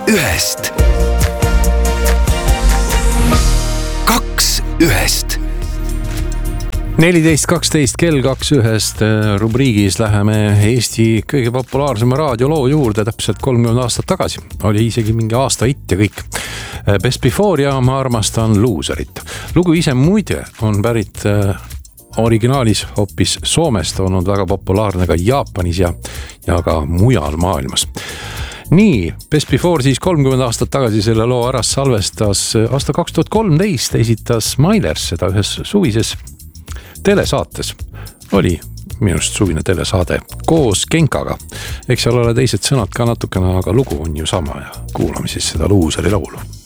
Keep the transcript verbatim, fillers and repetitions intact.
ühest. Kaks ühest. neliteist kaksteist kell kaks ühest rubriigis läheme Eesti kõige populaarsema raadioloo juurde täpselt kolmkümmend aastat tagasi. Oli isegi mingi aasta hitt ja kõik. Best Before ja Ma armastan Loserit. Lugu ise muide on pärit originaalis hoopis Soomest, olnud väga populaarne ka Jaapanis ja, ja ka mujal maailmas. Nii, Best Before siis kolmkümmend aastat tagasi selle loo ära salvestas. Aasta kaks tuhat kolmteist esitas Mailers seda ühes suvises telesaates. Oli minust suvine telesaade koos Genkaga. Eks seal ole teised sõnad ka natukene, aga lugu on ju sama ja kuulame siis seda Loseri laulu.